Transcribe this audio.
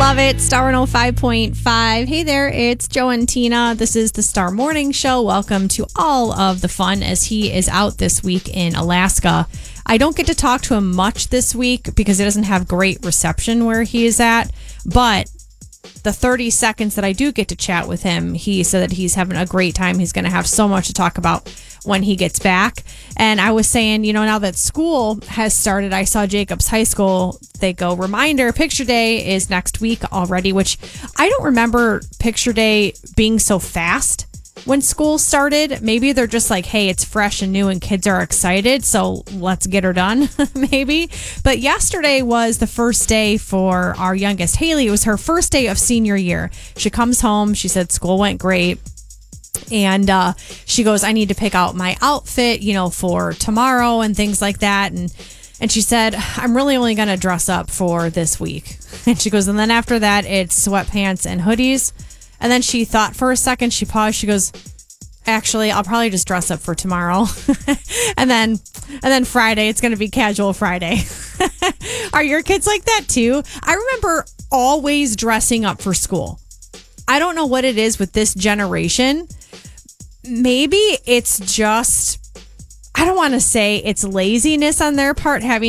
Love it. Star 105.5. Hey there, it's Joe and Tina. This is the Star Morning Show. Welcome to all of the fun as he is out this week in Alaska. I don't get to talk to him much this week because he doesn't have great reception where he is at, but the 30 seconds that I do get to chat with him, he said that he's having a great time. He's going to have so much to talk about when he gets back. And I was saying, now that school has started, I saw Jacobs High School, they go, reminder, Picture Day is next week already, which I don't remember Picture Day being so fast when school started. Maybe they're just like, hey, it's fresh and new and kids are excited, so let's get her done, maybe. But yesterday was the first day for our youngest, Haley. It was her first day of senior year. She comes home. She said school went great. And she goes, I need to pick out my outfit, for tomorrow and things like that. And she said, I'm really only going to dress up for this week. And she goes, and then after that, it's sweatpants and hoodies. And then she thought for a second, she paused. She goes, actually, I'll probably just dress up for tomorrow. and then Friday, it's going to be casual Friday. Are your kids like that too? I remember always dressing up for school. I don't know what it is with this generation. Maybe it's just, I don't want to say it's laziness on their part having